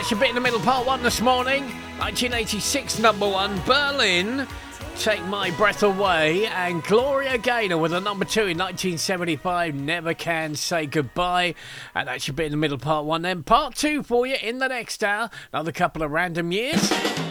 That should be in the middle, part one this morning. 1986, number one, Berlin, Take My Breath Away, and Gloria Gaynor with a number two in 1975, Never Can Say Goodbye. And that should be in the middle, part one. Then part two for you in the next hour. Another couple of random years.